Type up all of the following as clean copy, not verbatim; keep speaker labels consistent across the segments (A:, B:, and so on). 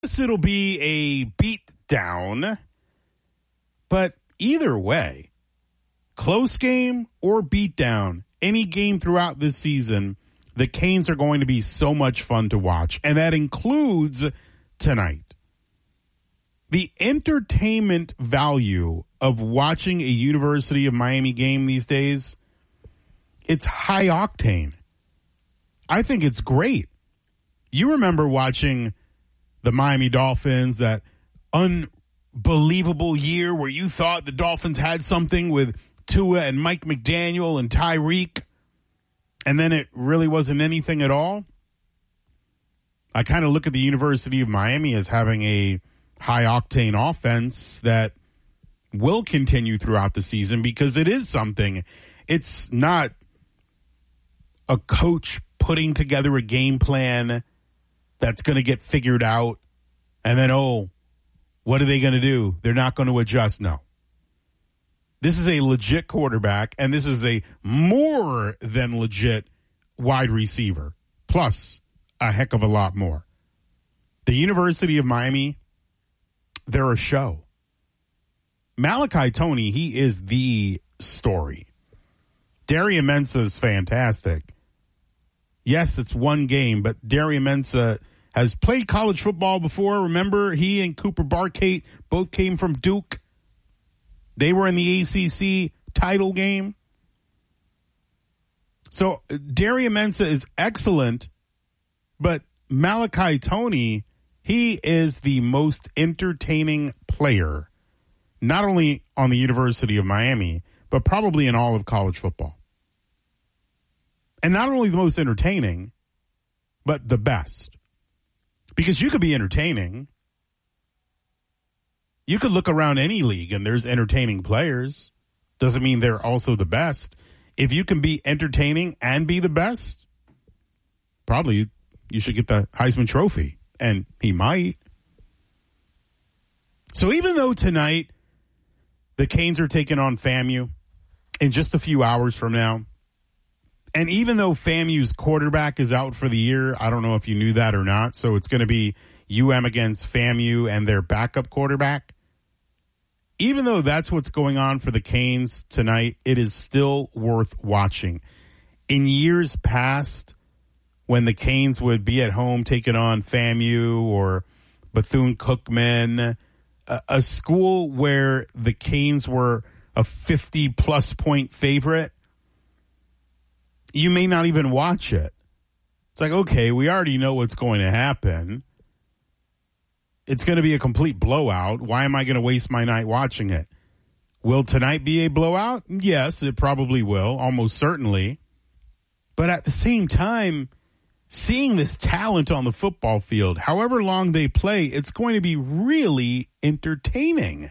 A: It'll be a beat down, but either way, close game or beat down, any game throughout this season, the Canes are going to be so much fun to watch, and that includes tonight. The entertainment value of watching a University of Miami game these days, it's high octane. I think it's great. You remember watching the Miami Dolphins, that unbelievable year where you thought the Dolphins had something with Tua and Mike McDaniel and Tyreek, and then it really wasn't anything at all? I kind of look at the University of Miami as having a high-octane offense that will continue throughout the season because it is something. It's not a coach putting together a game plan that's going to get figured out, and then, what are they going to do? They're not going to adjust. No. This is a legit quarterback, and this is a more than legit wide receiver, plus a heck of a lot more. The University of Miami, they're a show. Malachi Toney, he is the story. Darian Mensah is fantastic. Yes, it's one game, but Darian Mensah has played college football before. Remember, he and Cooper Barkate both came from Duke. They were in the ACC title game. So Darian Mensah is excellent, but Malachi Toney, he is the most entertaining player, not only on the University of Miami, but probably in all of college football. And not only the most entertaining, but the best. Because you could be entertaining. You could look around any league and there's entertaining players. Doesn't mean they're also the best. If you can be entertaining and be the best, probably you should get the Heisman Trophy. And he might. So even though tonight the Canes are taking on FAMU in just a few hours from now, and even though FAMU's quarterback is out for the year, I don't know if you knew that or not, so it's going to be UM against FAMU and their backup quarterback. Even though that's what's going on for the Canes tonight, it is still worth watching. In years past, when the Canes would be at home taking on FAMU or Bethune-Cookman, a school where the Canes were a 50-plus point favorite, you may not even watch it. It's like, okay, we already know what's going to happen. It's going to be a complete blowout. Why am I going to waste my night watching it? Will tonight be a blowout? Yes, it probably will, almost certainly. But at the same time, seeing this talent on the football field, however long they play, it's going to be really entertaining.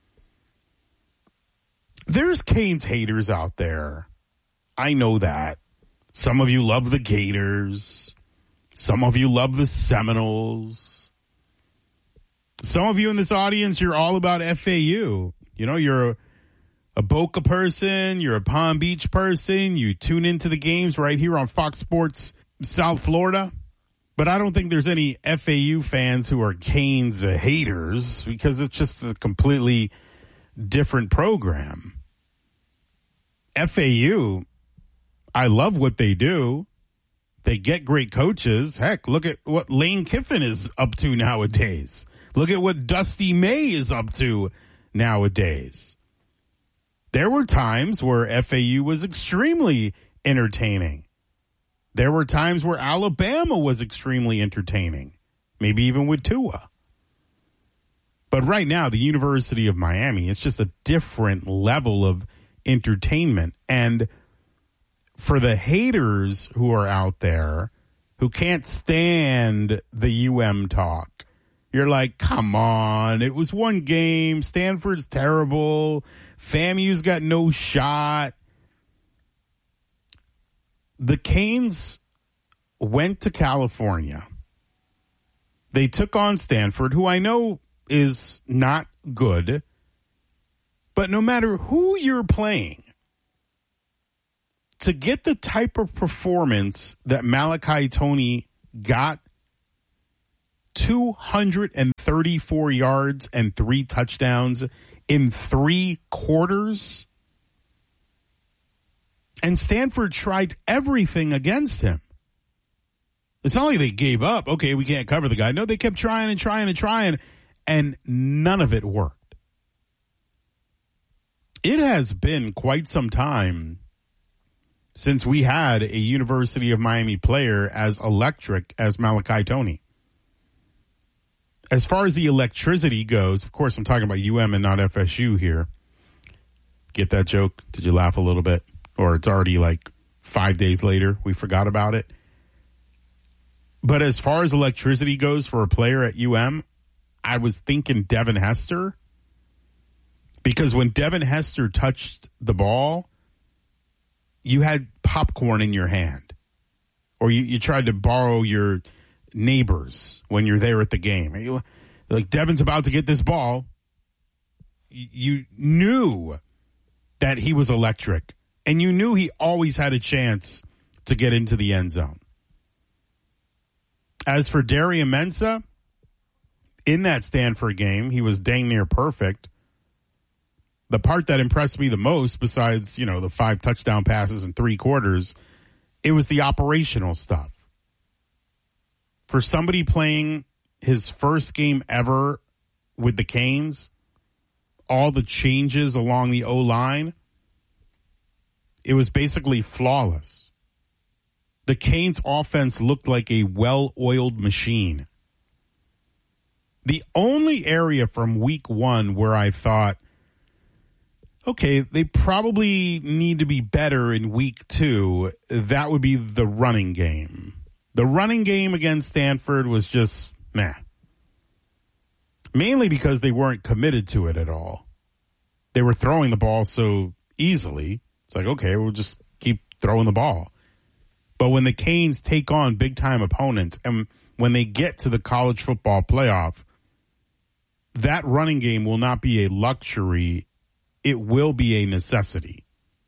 A: There's Canes haters out there. I know that. Some of you love the Gators. Some of you love the Seminoles. Some of you in this audience, you're all about FAU. You know, you're a Boca person. You're a Palm Beach person. You tune into the games right here on Fox Sports South Florida. But I don't think there's any FAU fans who are Canes haters because it's just a completely different program. FAU, I love what they do. They get great coaches. Heck, look at what Lane Kiffin is up to nowadays. Look at what Dusty May is up to nowadays. There were times where FAU was extremely entertaining. There were times where Alabama was extremely entertaining, maybe even with Tua. But right now, the University of Miami, it's just a different level of entertainment. And for the haters who are out there who can't stand the UM talk, you're like, come on, it was one game. Stanford's terrible. FAMU's got no shot. The Canes went to California. They took on Stanford, who I know is not good. But no matter who you're playing, to get the type of performance that Malachi Toney got 234 yards and 3 touchdowns in 3 quarters. And Stanford tried everything against him. It's not like they gave up. Okay, we can't cover the guy. No, they kept trying and trying and trying, and none of it worked. It has been quite some time since we had a University of Miami player as electric as Malachi Tony. As far as the electricity goes, of course, I'm talking about UM and not FSU here. Get that joke? Did you laugh a little bit? Or it's already like 5 days later. We forgot about it. But as far as electricity goes for a player at UM, I was thinking Devin Hester. Because when Devin Hester touched the ball, you had popcorn in your hand. Or you tried to borrow your neighbors when you're there at the game. Like, Devin's about to get this ball. You knew that he was electric. And you knew he always had a chance to get into the end zone. As for Darian Mensah, in that Stanford game, he was dang near perfect. The part that impressed me the most, besides, the 5 touchdown passes in 3 quarters, it was the operational stuff. For somebody playing his first game ever with the Canes, all the changes along the O-line, it was basically flawless. The Canes offense looked like a well-oiled machine. The only area from week 1 where I thought, okay, they probably need to be better in week 2, that would be the running game. The running game against Stanford was just meh. Mainly because they weren't committed to it at all. They were throwing the ball so easily. It's like, okay, we'll just keep throwing the ball. But when the Canes take on big-time opponents and when they get to the college football playoff, that running game will not be a luxury. It will be a necessity.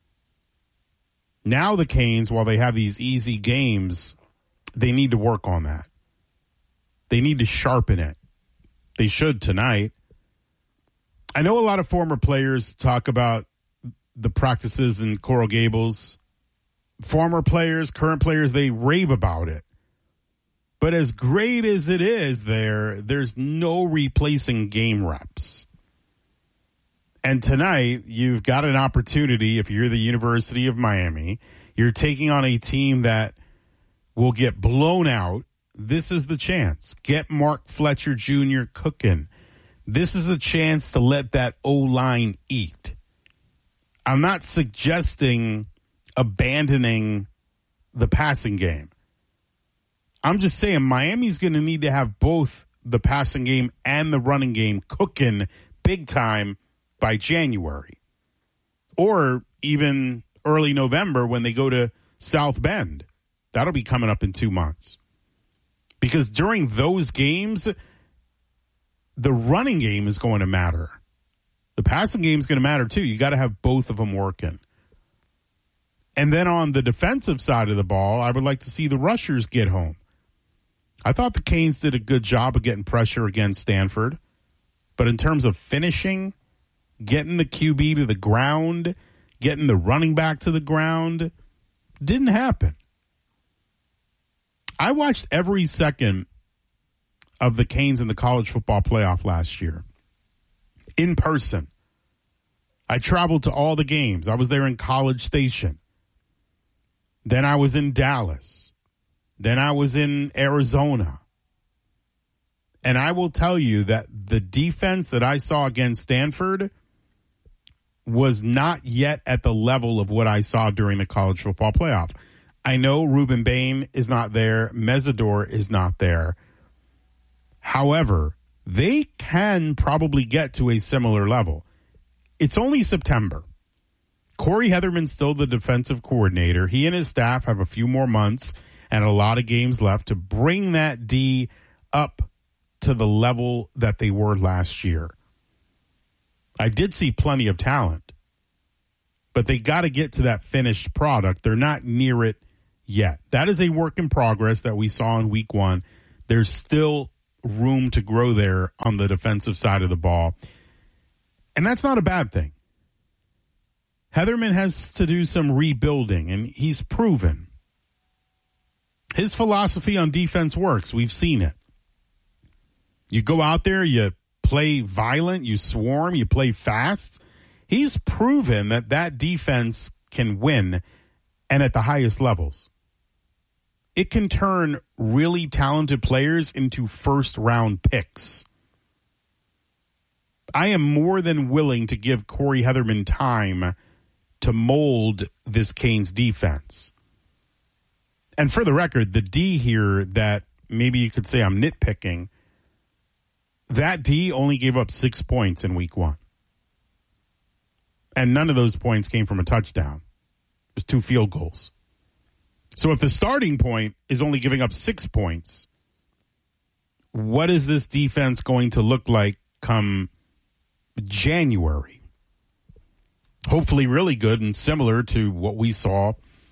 A: Now the Canes, while they have these easy games, they need to work on that. They need to sharpen it. They should tonight. I know a lot of former players talk about the practices in Coral Gables. Former players, current players, they rave about it. But as great as it is there's no replacing game reps. And tonight, you've got an opportunity, if you're the University of Miami, you're taking on a team that will get blown out. This is the chance. Get Mark Fletcher Jr. cooking. This is a chance to let that O-line eat. I'm not suggesting abandoning the passing game. I'm just saying Miami's going to need to have both the passing game and the running game cooking big time by January. Or even early November when they go to South Bend. That'll be coming up in 2 months. Because during those games, the running game is going to matter. The passing game is going to matter too. You got to have both of them working. And then on the defensive side of the ball, I would like to see the rushers get home. I thought the Canes did a good job of getting pressure against Stanford. But in terms of finishing, getting the QB to the ground, getting the running back to the ground, didn't happen. I watched every second of the Canes in the college football playoff last year in person. I traveled to all the games. I was there in College Station. Then I was in Dallas. Then I was in Arizona. And I will tell you that the defense that I saw against Stanford was not yet at the level of what I saw during the college football playoff. I know Ruben Bain is not there. Mesidor is not there. However, they can probably get to a similar level. It's only September. Corey Heatherman's still the defensive coordinator. He and his staff have a few more months and a lot of games left to bring that D up to the level that they were last year. I did see plenty of talent, but they got to get to that finished product. They're not near it yet. That is a work in progress that we saw in week 1. There's still room to grow there on the defensive side of the ball. And that's not a bad thing. Heatherman has to do some rebuilding, and he's proven his philosophy on defense works. We've seen it. You go out there, you play violent, you swarm, you play fast. He's proven that defense can win, and at the highest levels. It can turn really talented players into first-round picks. I am more than willing to give Corey Heatherman time to mold this Canes defense. And for the record, the D here that maybe you could say I'm nitpicking, that D only gave up 6 points in week 1. And none of those points came from a touchdown. It was 2 field goals. So if the starting point is only giving up 6 points, what is this defense going to look like come January? Hopefully really good and similar to what we saw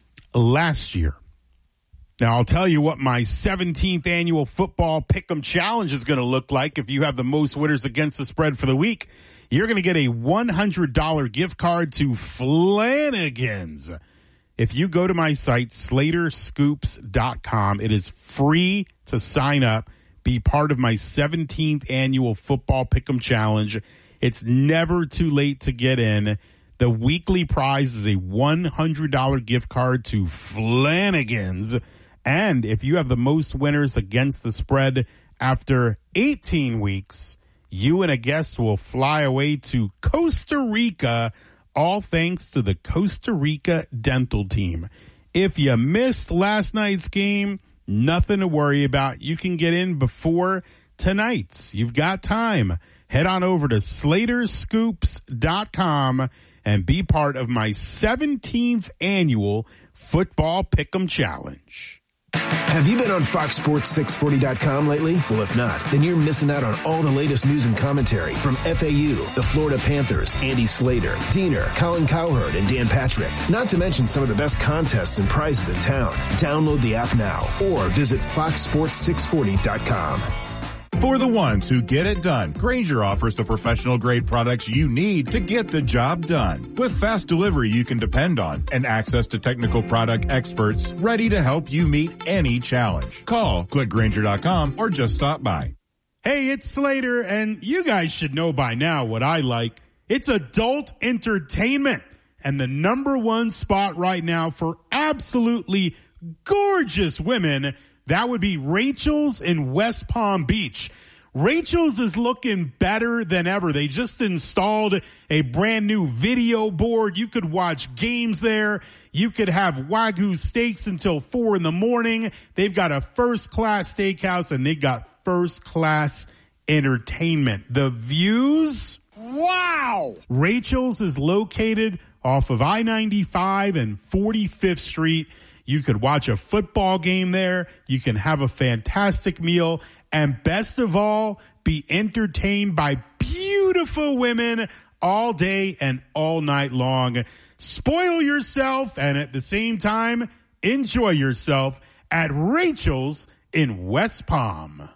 A: last year. Now, I'll tell you what my 17th annual football pick'em challenge is going to look like. If you have the most winners against the spread for the week, you're going to get a $100 gift card to Flanagan's. If you go to my site, SlaterScoops.com, it is free to sign up, be part of my 17th annual football pick'em challenge. It's never too late to get in. The weekly prize is a $100 gift card to Flanagan's. And if you have the most winners against the spread after 18 weeks, you and a guest will fly away to Costa Rica, all thanks to the Costa Rica Dental Team. If you missed last night's game, nothing to worry about. You can get in before tonight's. You've got time. Head on over to SlaterScoops.com and be part of my 17th annual Football Pick'em Challenge.
B: Have you been on FoxSports640.com lately? Well, if not, then you're missing out on all the latest news and commentary from FAU, the Florida Panthers, Andy Slater, Diener, Colin Cowherd, and Dan Patrick. Not to mention some of the best contests and prizes in town. Download the app now or visit FoxSports640.com.
C: For the ones who get it done, Grainger offers the professional-grade products you need to get the job done. With fast delivery you can depend on and access to technical product experts ready to help you meet any challenge. Call, click Grainger.com, or just stop by.
A: Hey, it's Slater, and you guys should know by now what I like. It's adult entertainment, and the number one spot right now for absolutely gorgeous women, that would be Rachel's in West Palm Beach. Rachel's is looking better than ever. They just installed a brand new video board. You could watch games there. You could have Wagyu steaks until 4 a.m. They've got a first-class steakhouse, and they got first-class entertainment. The views, wow! Rachel's is located off of I-95 and 45th Street. You could watch a football game there. You can have a fantastic meal. And best of all, be entertained by beautiful women all day and all night long. Spoil yourself and at the same time, enjoy yourself at Rachel's in West Palm.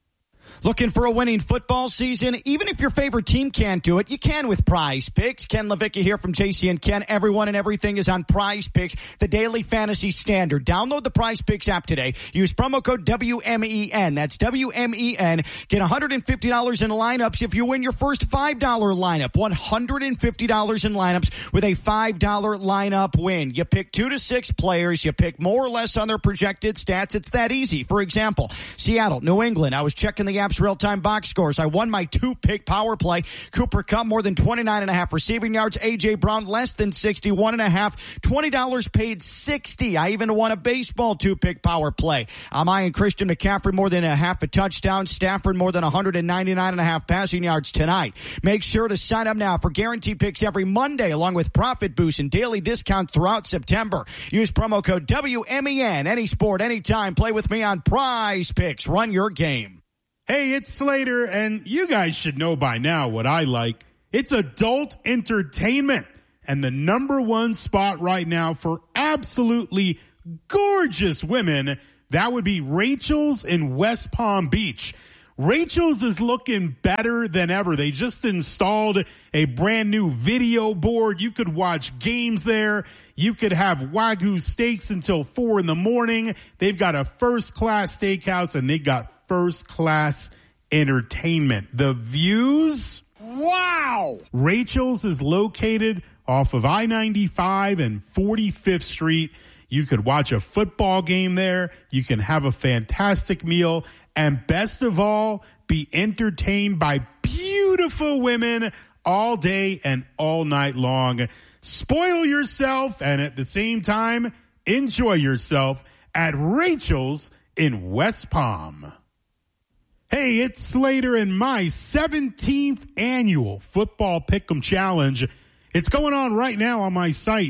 D: Looking for a winning football season? Even if your favorite team can't do it, you can with Prize Picks. Ken Levicki here from JC and Ken. Everyone and everything is on Prize Picks, the daily fantasy standard. Download the Prize Picks app today. Use promo code WMEN. That's WMEN. Get $150 in lineups if you win your first $5 lineup. $150 in lineups with a $5 lineup win. You pick 2 to 6 players. You pick more or less on their projected stats. It's that easy. For example, Seattle, New England. I was checking the app's real-time box scores. I won my 2-pick power play. Cooper Kupp, more than 29.5 receiving yards. A.J. Brown, less than 61.5. $20 paid $60. I even won a baseball 2-pick power play. I'm eyeing Christian McCaffrey, more than a half a touchdown. Stafford, more than 199.5 passing yards tonight. Make sure to sign up now for guaranteed picks every Monday, along with profit boosts and daily discounts throughout September. Use promo code WMEN. Any sport, anytime. Play with me on Prize Picks. Run your game.
A: Hey, it's Slater, and you guys should know by now what I like. It's adult entertainment, and the number one spot right now for absolutely gorgeous women, that would be Rachel's in West Palm Beach. Rachel's is looking better than ever. They just installed a brand new video board. You could watch games there. You could have Wagyu steaks until 4 a.m. They've got a first-class steakhouse, and they got first-class entertainment. The views, wow! Rachel's is located off of I-95 and 45th Street. You could watch a football game there. You can have a fantastic meal. And best of all, be entertained by beautiful women all day and all night long. Spoil yourself and at the same time, enjoy yourself at Rachel's in West Palm. Hey, it's Slater and my 17th annual Football Pick'em Challenge. It's going on right now on my site,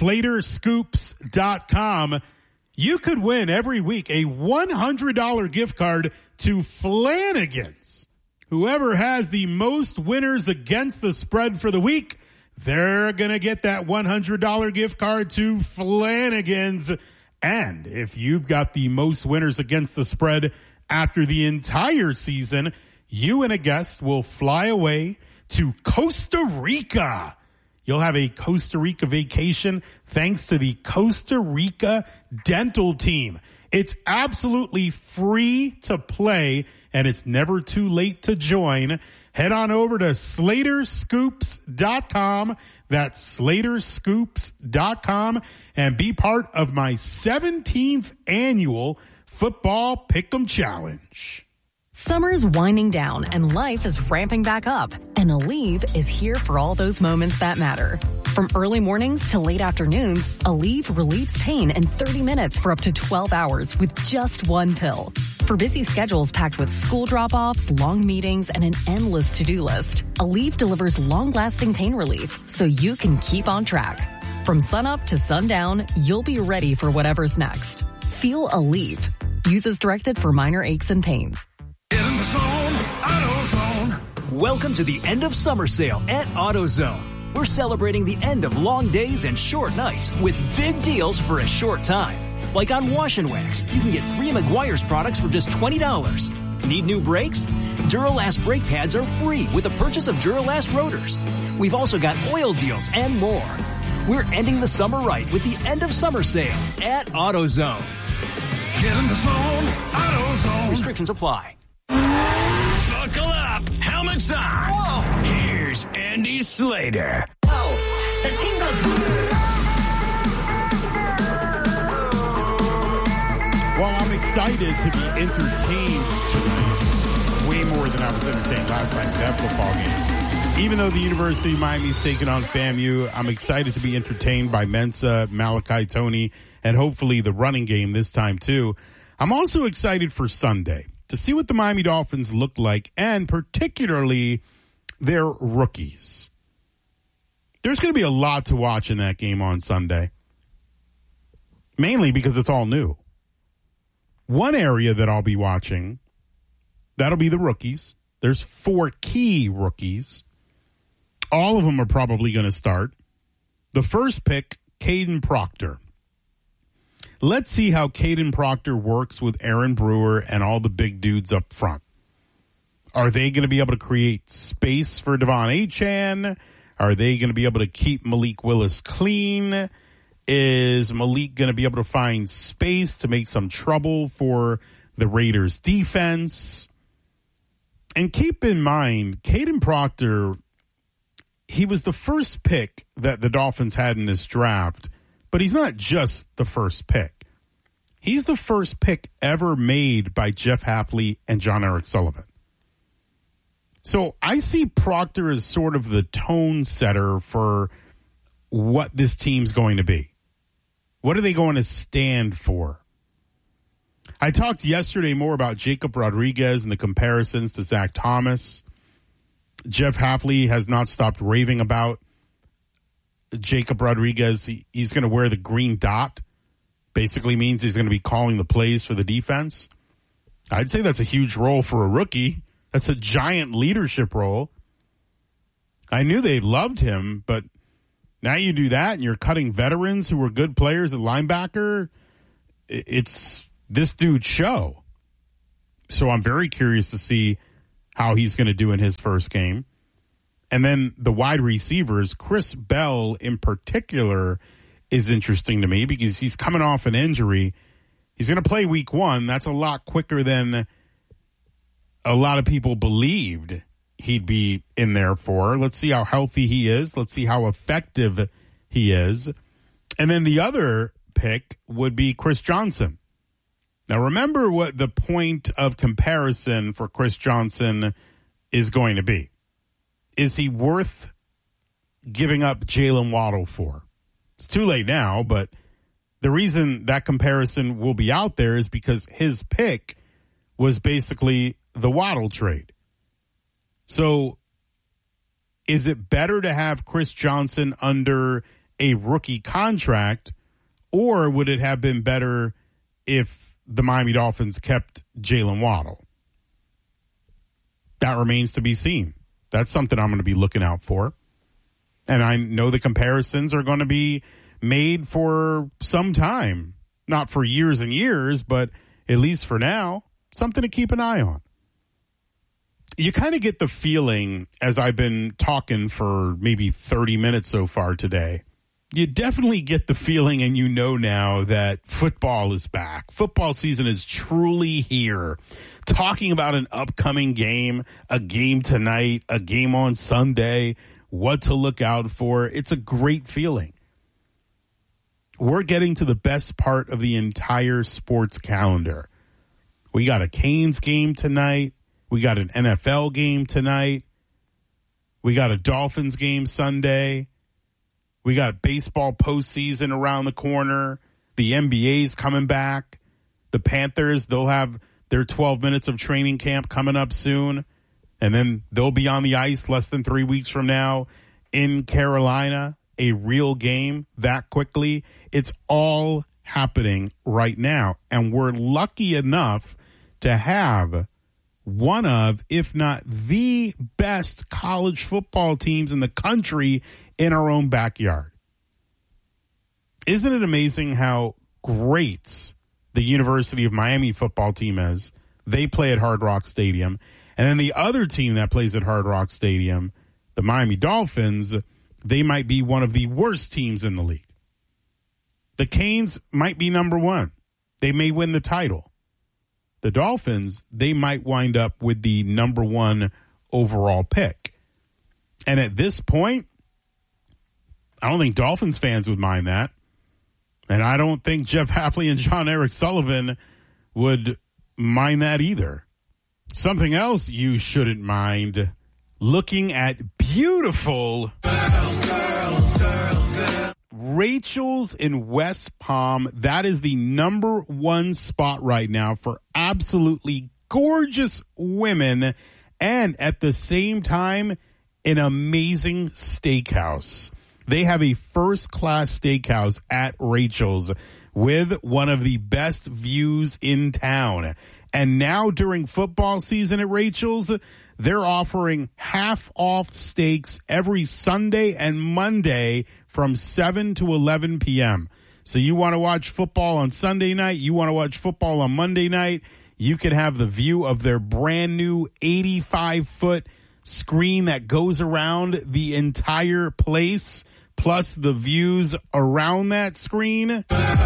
A: SlaterScoops.com. You could win every week a $100 gift card to Flanagan's. Whoever has the most winners against the spread for the week, they're going to get that $100 gift card to Flanagan's. And if you've got the most winners against the spread after the entire season, you and a guest will fly away to Costa Rica. You'll have a Costa Rica vacation thanks to the Costa Rica Dental Team. It's absolutely free to play, and it's never too late to join. Head on over to SlaterScoops.com. That's SlaterScoops.com, and be part of my 17th annual Football Pick'em Challenge.
E: Summer's winding down and life is ramping back up, and Aleve is here for all those moments that matter. From early mornings to late afternoons, Aleve relieves pain in 30 minutes for up to 12 hours with just one pill. For busy schedules packed with school drop-offs, long meetings, and an endless to-do list, Aleve delivers long-lasting pain relief so you can keep on track. From sunup to sundown, you'll be ready for whatever's next. Feel Aleve. Use as directed for minor aches and pains.
F: Get in the zone, AutoZone.
G: Welcome to the end of summer sale at AutoZone. We're celebrating the end of long days and short nights with big deals for a short time. Like on Wash and Wax, you can get 3 Meguiar's products for just $20. Need new brakes? Duralast brake pads are free with the purchase of Duralast rotors. We've also got oil deals and more. We're ending the summer right with the end of summer sale at AutoZone.
F: Get in the zone, AutoZone.
G: Restrictions apply.
H: Buckle up, helmets on. Whoa. Here's Andy Slater.
E: Oh, the team goes.
A: Well, I'm excited to be entertained tonight, way more than I was entertained last night with that football game. Even though the University of Miami's taking on FAMU, I'm excited to be entertained by Mensa, Malachi Tony, and hopefully the running game this time too. I'm also excited for Sunday to see what the Miami Dolphins look like, and particularly their rookies. There's going to be a lot to watch in that game on Sunday, mainly because it's all new. One area that I'll be watching, that'll be the rookies. There's 4 key rookies. All of them are probably going to start. The first pick, Caden Proctor. Let's see how Caden Proctor works with Aaron Brewer and all the big dudes up front. Are they going to be able to create space for Devon Achane? Are they going to be able to keep Malik Willis clean? Is Malik going to be able to find space to make some trouble for the Raiders defense? And keep in mind, Caden Proctor, he was the first pick that the Dolphins had in this draft, but he's not just the first pick. He's the first pick ever made by Jeff Hafley and John Eric Sullivan. So I see Proctor as sort of the tone setter for what this team's going to be. What are they going to stand for? I talked yesterday more about Jacob Rodriguez and the comparisons to Zach Thomas. Jeff Hafley has not stopped raving about Jacob Rodriguez. He's going to wear the green dot. Basically means he's going to be calling the plays for the defense. I'd say that's a huge role for a rookie. That's a giant leadership role. I knew they loved him, but now you do that and you're cutting veterans who were good players at linebacker. It's this dude's show. So I'm very curious to see how he's going to do in his first game. And then the wide receivers, Chris Bell in particular, is interesting to me because he's coming off an injury. He's going to play week 1. That's a lot quicker than a lot of people believed he'd be in there for. Let's see how healthy he is. Let's see how effective he is. And then the other pick would be Chris Johnson. Now, remember what the point of comparison for Chris Johnson is going to be. Is he worth giving up Jalen Waddle for? It's too late now, but the reason that comparison will be out there is because his pick was basically the Waddle trade. So is it better to have Chris Johnson under a rookie contract, or would it have been better if the Miami Dolphins kept Jalen Waddle? That remains to be seen. That's something I'm going to be looking out for. And I know the comparisons are going to be made for some time. Not for years and years, but at least for now, something to keep an eye on. You kind of get the feeling, as I've been talking for maybe 30 minutes so far today, you definitely get the feeling, and you know now, that football is back. Football season is truly here. Talking about an upcoming game, a game tonight, a game on Sunday, what to look out for. It's a great feeling. We're getting to the best part of the entire sports calendar. We got a Canes game tonight. We got an NFL game tonight. We got a Dolphins game Sunday. We got baseball postseason around the corner. The NBA's coming back. The Panthers, they'll have their 12 minutes of training camp coming up soon. And then they'll be on the ice less than 3 weeks from now in Carolina. A real game that quickly. It's all happening right now. And we're lucky enough to have one of, if not the best college football teams in the country in our own backyard. Isn't it amazing how great the University of Miami football team is? They play at Hard Rock Stadium. And then the other team that plays at Hard Rock Stadium, the Miami Dolphins, they might be one of the worst teams in the league. The Canes might be number 1. They may win the title. The Dolphins, they might wind up with the number 1 overall pick. And at this point, I don't think Dolphins fans would mind that. And I don't think Jeff Hafley and John Eric Sullivan would mind that either. Something else you shouldn't mind, looking at beautiful Rachel's in West Palm. That is the number 1 spot right now for absolutely gorgeous women, and at the same time, an amazing steakhouse. They have a first-class steakhouse at Rachel's with one of the best views in town. And now during football season at Rachel's, they're offering half-off steaks every Sunday and Monday from 7 to 11 p.m. So you want to watch football on Sunday night, you want to watch football on Monday night, you can have the view of their brand new 85-foot screen that goes around the entire place, plus the views around that screen.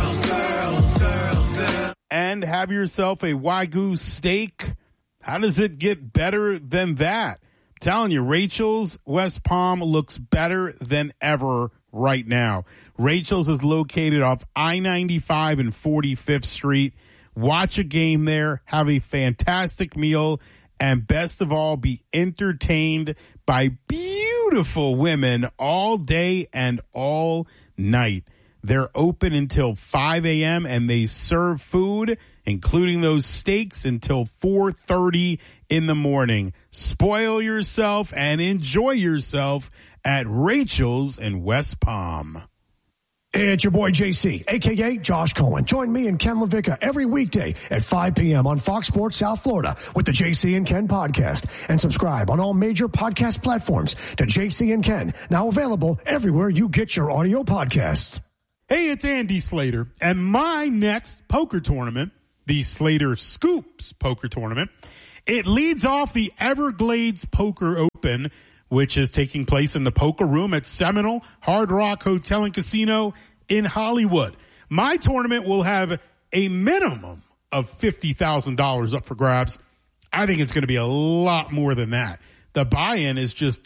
A: And have yourself a Wagyu steak. How does it get better than that? I'm telling you, Rachel's West Palm looks better than ever right now. Rachel's is located off I-95 and 45th Street. Watch a game there, have a fantastic meal, and best of all, be entertained by beautiful women all day and all night. They're open until 5 a.m. and they serve food, including those steaks, until 4:30 in the morning. Spoil yourself and enjoy yourself at Rachel's in West Palm.
I: It's your boy JC, a.k.a. Josh Cohen. Join me and Ken LaVicka every weekday at 5 p.m. on Fox Sports South Florida with the JC and Ken podcast. And subscribe on all major podcast platforms to JC and Ken, now available everywhere you get your audio podcasts.
A: Hey, it's Andy Slater, and my next poker tournament the Slater Scoops Poker Tournament. It leads off the Everglades Poker Open, which is taking place in the Poker Room at Seminole Hard Rock Hotel and Casino in Hollywood. My tournament will have a minimum of $50,000 up for grabs. I think it's going to be a lot more than that. The buy-in is just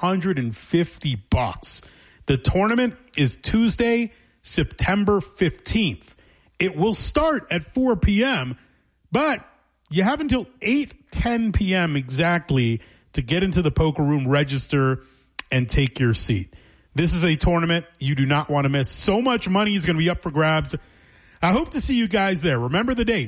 A: $250. The tournament is Tuesday, September 15th. It will start at 4 p.m., but you have until 8:10 p.m. exactly to get into the Poker Room, register, and take your seat. This is a tournament you do not want to miss. So much money is going to be up for grabs. I hope to see you guys there. Remember the date,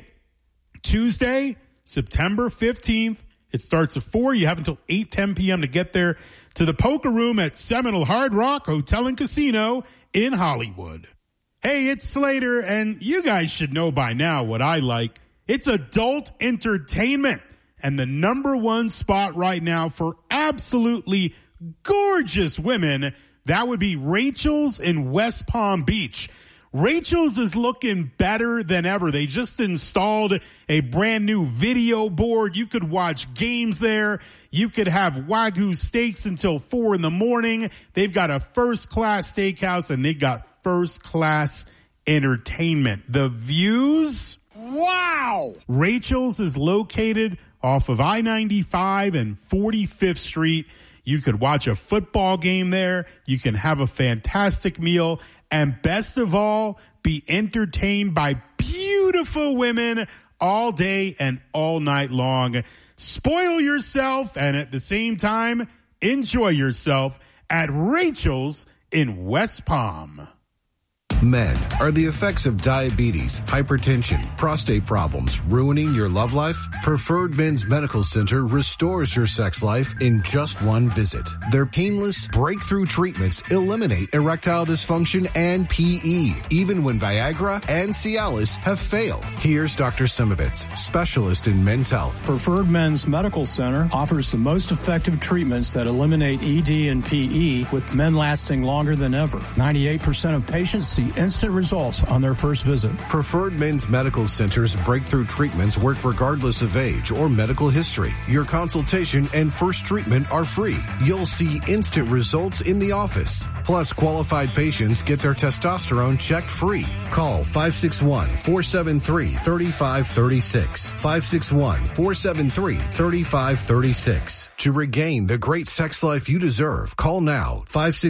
A: Tuesday, September 15th. It starts at 4. You have until 8:10 p.m. to get there to the Poker Room at Seminole Hard Rock Hotel and Casino in Hollywood. Hey, it's Slater, and you guys should know by now what I like. It's adult entertainment, and the number one spot right now for absolutely gorgeous women, that would be Rachel's in West Palm Beach. Rachel's is looking better than ever. They just installed a brand new video board. You could watch games there. You could have Wagyu steaks until 4 in the morning. They've got a first-class steakhouse, and they got first-class entertainment. The views, wow! Rachel's is located off of I-95 and 45th Street. You could watch a football game there. You can have a fantastic meal. And best of all, be entertained by beautiful women all day and all night long. Spoil yourself and at the same time, enjoy yourself at Rachel's in West Palm.
J: Men, are the effects of diabetes, hypertension, prostate problems ruining your love life? Preferred Men's Medical Center restores your sex life in just one visit. Their painless, breakthrough treatments eliminate erectile dysfunction and PE, even when Viagra and Cialis have failed. Here's Dr. Simovitz, specialist in men's health.
K: Preferred Men's Medical Center offers the most effective treatments that eliminate ED and PE, with men lasting longer than ever. 98% of patients see instant results on their first visit.
J: Preferred Men's Medical Center's breakthrough treatments work regardless of age or medical history. Your consultation and first treatment are free. You'll see instant results in the office. Plus, qualified patients get their testosterone checked free. Call 561-473-3536. 561-473-3536. To regain the great sex life you deserve, call now.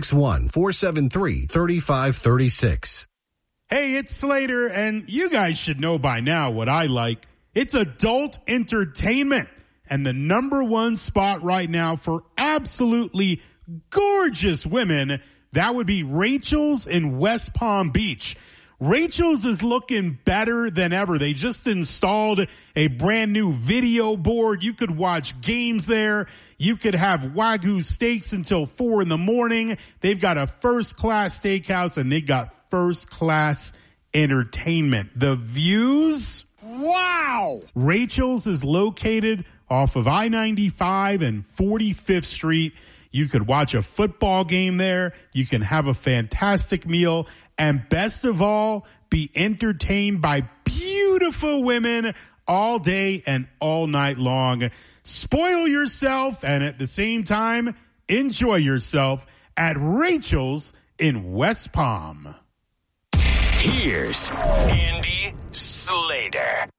J: 561-473-3536.
A: Hey, it's Slater, and you guys should know by now what I like. It's adult entertainment, and the number one spot right now for absolutely gorgeous women, that would be Rachel's in West Palm Beach. Rachel's is looking better than ever. They just installed a brand new video board. You could watch games there. You could have Wagyu steaks until 4 in the morning. They've got a first-class steakhouse, and they got first-class entertainment. The views, wow! Rachel's is located off of I-95 and 45th Street. You could watch a football game there. You can have a fantastic meal. And best of all, be entertained by beautiful women all day and all night long. Spoil yourself and at the same time, enjoy yourself at Rachel's in West Palm.
H: Here's Andy Slater.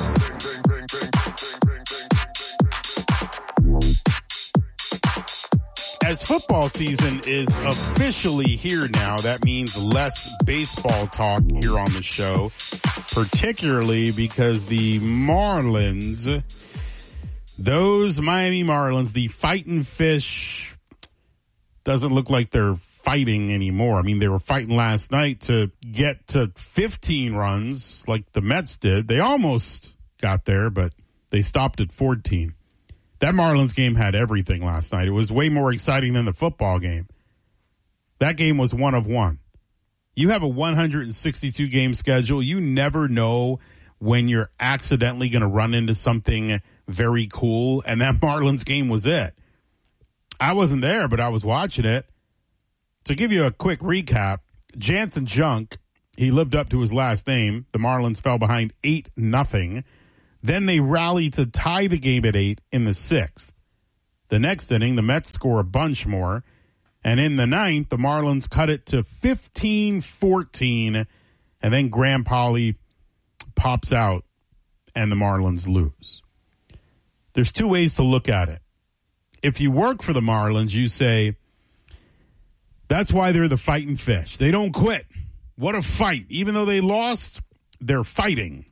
A: As football season is officially here now, that means less baseball talk here on the show, particularly because the Marlins, those Miami Marlins, the fighting fish, doesn't look like they're fighting anymore. I mean, they were fighting last night to get to 15 runs like the Mets did. They almost got there, but they stopped at 14. That Marlins game had everything last night. It was way more exciting than the football game. That game was 1 of 1. You have a 162 game schedule. You never know when you're accidentally going to run into something very cool. And that Marlins game was it. I wasn't there, but I was watching it. To give you a quick recap, Jansen Junk He lived up to his last name. The Marlins fell behind 8-0. Then they rallied to tie the game at 8 in the 6th. The next inning, the Mets score a bunch more. And in the 9th, the Marlins cut it to 15-14. And then Graham Pauley pops out and the Marlins lose. There's two ways to look at it. If you work for the Marlins, you say, that's why they're the fighting fish. They don't quit. What a fight. Even though they lost, they're fighting.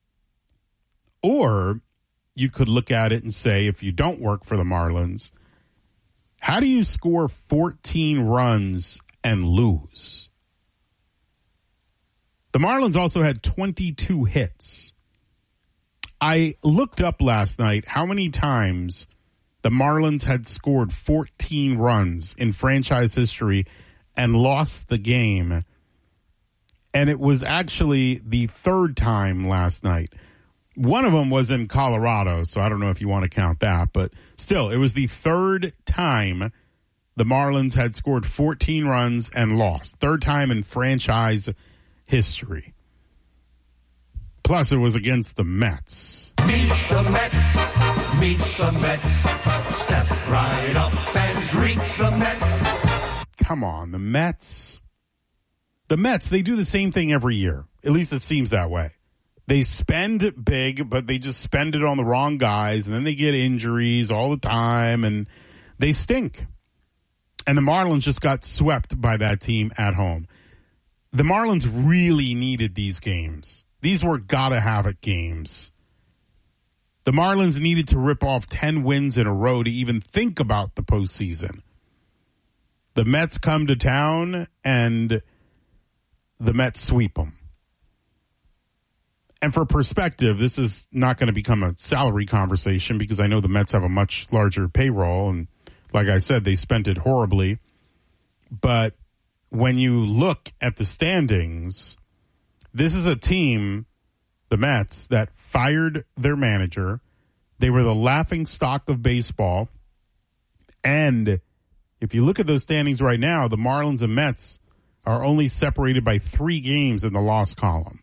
A: Or you could look at it and say, if you don't work for the Marlins, how do you score 14 runs and lose? The Marlins also had 22 hits. I looked up last night how many times the Marlins had scored 14 runs in franchise history and lost the game. And it was actually the third time last night. One of them was in Colorado, so I don't know if you want to count that. But still, it was the third time the Marlins had scored 14 runs and lost. Third time in franchise history. Plus, it was against the Mets.
F: Meet the Mets. Meet the Mets. Step right up and greet the Mets.
A: Come on, the Mets. The Mets, they do the same thing every year. At least it seems that way. They spend big, but they just spend it on the wrong guys, and then they get injuries all the time, and they stink. And the Marlins just got swept by that team at home. The Marlins really needed these games. These were gotta-have-it games. The Marlins needed to rip off 10 wins in a row to even think about the postseason. The Mets come to town, and the Mets sweep them. And for perspective, this is not going to become a salary conversation because I know the Mets have a much larger payroll, and like I said, they spent it horribly. But when you look at the standings, this is a team, the Mets, that fired their manager. They were the laughing stock of baseball. And if you look at those standings right now, the Marlins and Mets are only separated by 3 games in the loss column.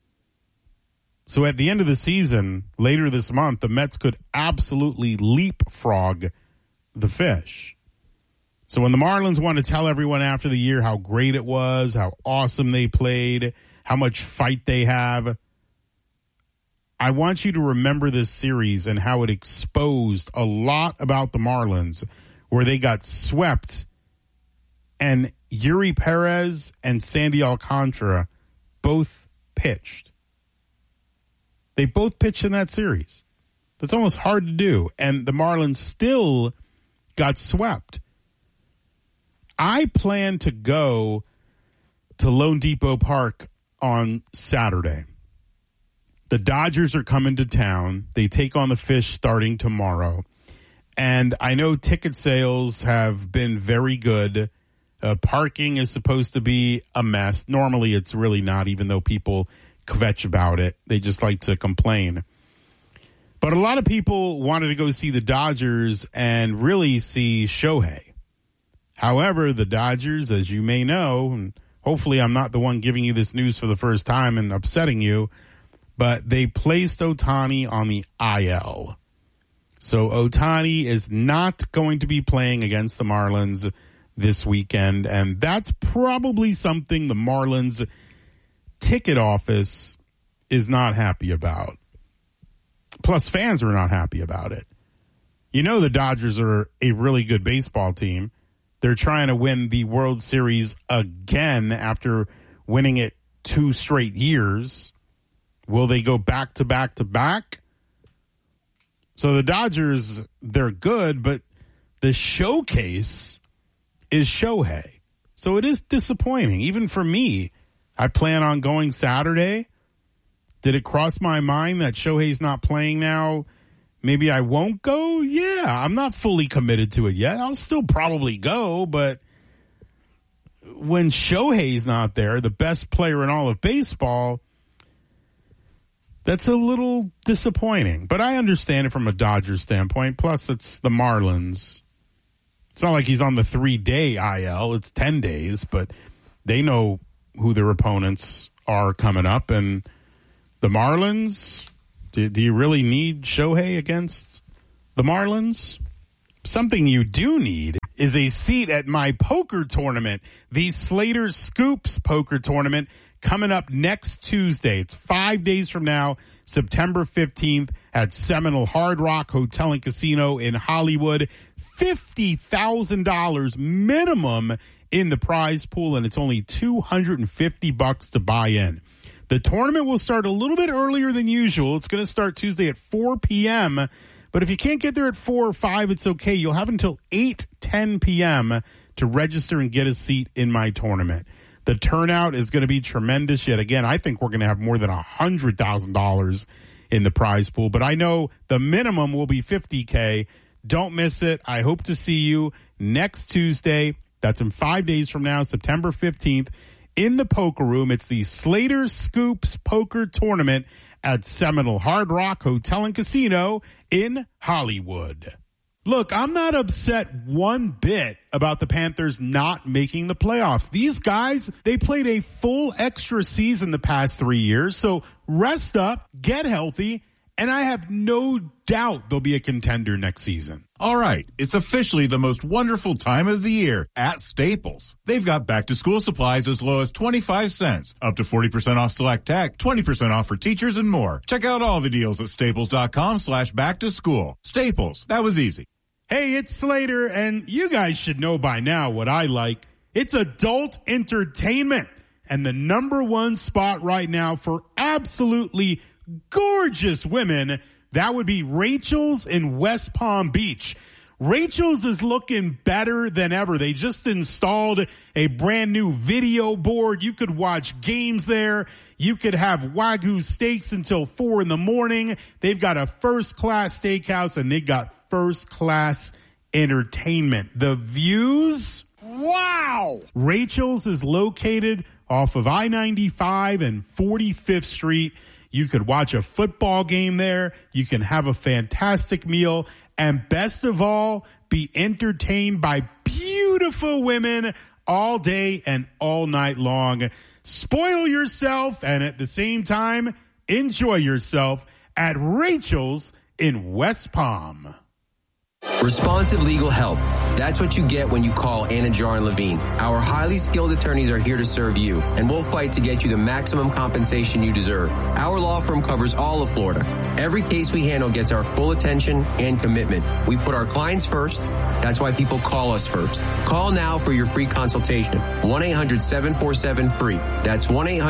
A: So at the end of the season, later this month, the Mets could absolutely leapfrog the fish. So when the Marlins want to tell everyone after the year how great it was, how awesome they played, how much fight they have, I want you to remember this series and how it exposed a lot about the Marlins, where they got swept and Yuri Perez and Sandy Alcantara both pitched. They both pitched in that series. That's almost hard to do. And the Marlins still got swept. I plan to go to Lone Depot Park on Saturday. The Dodgers are coming to town. They take on the Fish starting tomorrow. And I know ticket sales have been very good. Parking is supposed to be a mess. Normally it's really not, even though people kvetch about it. They just like to complain. But a lot of people wanted to go see the Dodgers and really see Shohei. However, the Dodgers, as you may know, and hopefully I'm not the one giving you this news for the first time and upsetting you, but they placed Ohtani on the IL. So Ohtani is not going to be playing against the Marlins this weekend, and that's probably something the Marlins ticket office is not happy about. Plus, fans are not happy about it. You know the Dodgers are a really good baseball team. They're trying to win the World Series again after winning it 2 straight years. Will they go back to back to back? So the Dodgers, they're good, but the showcase is Shohei. So it is disappointing. Even for me, I plan on going Saturday. Did it cross my mind that Shohei's not playing now? Maybe I won't go? Yeah, I'm not fully committed to it yet. I'll still probably go, but when Shohei's not there, the best player in all of baseball, that's a little disappointing. But I understand it from a Dodgers standpoint. Plus, it's the Marlins. It's not like he's on the 3-day IL. It's 10 days, but they know who their opponents are coming up. And the Marlins, do you really need Shohei against the Marlins? Something you do need is a seat at my poker tournament, the Slater Scoops poker tournament, coming up next Tuesday. It's 5 days from now, September 15th at Seminole Hard Rock Hotel and Casino in Hollywood. $50,000 minimum in the prize pool, and it's only $250 to buy in. The tournament will start a little bit earlier than usual. It's going to start Tuesday at 4 p.m., but if you can't get there at 4 or 5, it's okay. You'll have until 8:10 p.m. to register and get a seat in my tournament. The turnout is going to be tremendous yet again. I think we're going to have more than $100,000 in the prize pool, but I know the minimum will be $50K. Don't miss it. I hope to see you next Tuesday. That's in 5 days from now, September 15th, in the poker room. It's the Slater Scoops Poker Tournament at Seminole Hard Rock Hotel and Casino in Hollywood. Look, I'm not upset one bit about the Panthers not making the playoffs. These guys, they played a full extra season the past 3 years, so rest up, get healthy, and I have no doubt they'll be a contender next season.
C: All right, it's officially the most wonderful time of the year at Staples. They've got back-to-school supplies as low as 25 cents, up to 40% off select tech, 20% off for teachers, and more. Check out all the deals at staples.com/back-to-school. Staples, that was easy.
A: Hey, it's Slater, and you guys should know by now what I like. It's adult entertainment, and the number one spot right now for absolutely gorgeous women, that would be Rachel's in West Palm Beach. Rachel's is looking better than ever. They just installed a brand new video board. You could watch games there. You could have Wagyu steaks until 4 a.m. They've got a first-class steakhouse, and they got first-class entertainment. The views, wow! Rachel's is located off of I-95 and 45th Street. You could watch a football game there. You can have a fantastic meal. And best of all, be entertained by beautiful women all day and all night long. Spoil yourself and at the same time, enjoy yourself at Rachel's in West Palm.
L: Responsive legal help. That's what you get when you call Anna Jar and Levine. Our highly skilled attorneys are here to serve you, and we'll fight to get you the maximum compensation you deserve. Our law firm covers all of Florida. Every case we handle gets our full attention and commitment. We put our clients first. That's why people call us first. Call now for your free consultation. 1-800-747-FREE. That's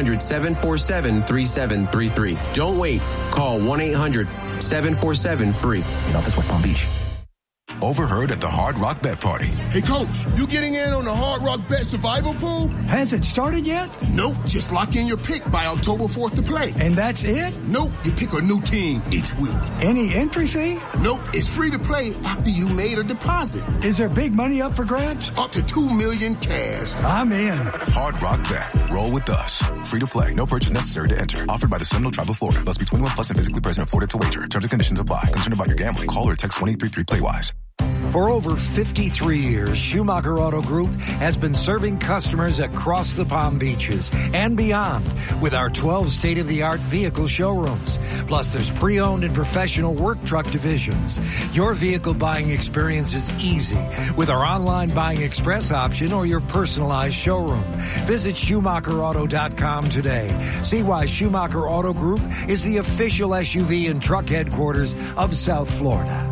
L: 1-800-747-3733. Don't wait. Call 1-800-747-FREE. In office, West Palm Beach.
M: Overheard at the Hard Rock Bet Party.
N: Hey, Coach, you getting in on the Hard Rock Bet Survival Pool?
I: Has it started yet?
N: Nope. Just lock in your pick by October 4th to play.
I: And that's it?
N: Nope. You pick a new team each week.
I: Any entry fee?
N: Nope. It's free to play after you made a deposit.
I: Is there big money up for grabs?
N: Up to $2 million cash.
I: I'm in.
M: Hard Rock Bet. Roll with us. Free to play. No purchase necessary to enter. Offered by the Seminole Tribe of Florida. Must be 21 plus and physically present in Florida to wager. Terms and conditions apply. Concerned about your gambling? Call or text 1-833-PLAY-WISE.
O: For over 53 years, Schumacher Auto Group has been serving customers across the Palm Beaches and beyond with our 12 state-of-the-art vehicle showrooms. Plus, there's pre-owned and professional work truck divisions. Your vehicle buying experience is easy with our online buying express option or your personalized showroom. Visit SchumacherAuto.com today. See why Schumacher Auto Group is the official SUV and truck headquarters of South Florida.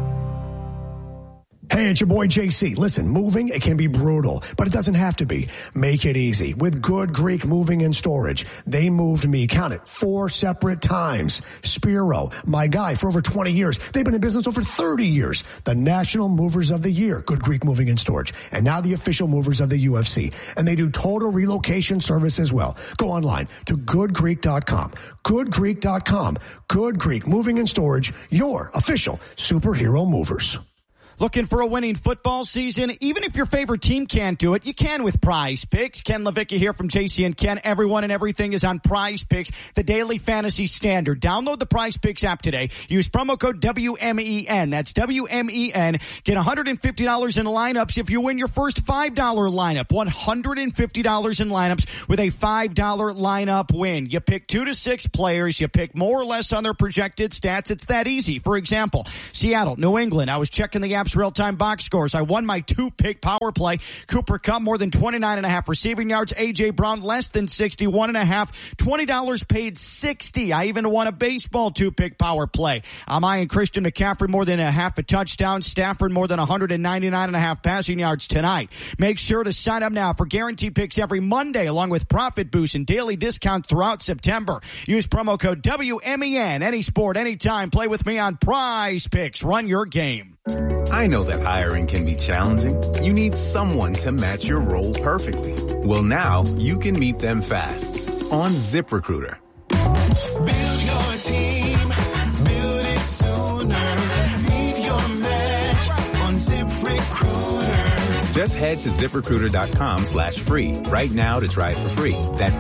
I: Hey, it's your boy JC. Listen, moving, it can be brutal, but it doesn't have to be. Make it easy with Good Greek Moving and Storage. They moved me, count it, 4 separate times. Spiro, my guy for over 20 years. They've been in business over 30 years. The National Movers of the Year, Good Greek Moving and Storage. And now the official movers of the UFC. And they do total relocation service as well. Go online to goodgreek.com. Goodgreek.com. Good Greek Moving and Storage, your official superhero movers.
D: Looking for a winning football season? Even if your favorite team can't do it, you can with Prize Picks. Ken Levicka here from JC and Ken. Everyone and everything is on Prize Picks, the daily fantasy standard. Download the Prize Picks app today. Use promo code WMEN. That's WMEN. Get $150 in lineups if you win your first $5 lineup. $150 in lineups with a $5 lineup win. You pick 2 to 6 players. You pick more or less on their projected stats. It's that easy. For example, Seattle, New England. I was checking the app's real-time box scores. I won my 2-pick power play. Cooper Kupp, more than 29.5 receiving yards. A.J. Brown, less than 61.5. $20 paid $60. I even won a baseball 2-pick power play. I'm eyeing Christian McCaffrey more than a half a touchdown. Stafford more than 199.5 passing yards tonight. Make sure to sign up now for guaranteed picks every Monday, along with profit boosts and daily discounts throughout September. Use promo code WMEN. Any sport, anytime. Play with me on Prize Picks. Run your game.
P: I know that hiring can be challenging. You need someone to match your role perfectly. Well, now you can meet them fast on ZipRecruiter.
Q: Build your team, build it sooner. Meet your match on ZipRecruiter.
P: Just head to ZipRecruiter.com/free right now to try it for free. That's